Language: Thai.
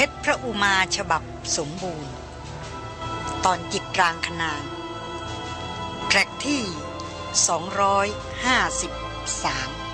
ชรพระอุมาฉบับสมบูรณ์ตอนจิตรางคนางแทร็กที่253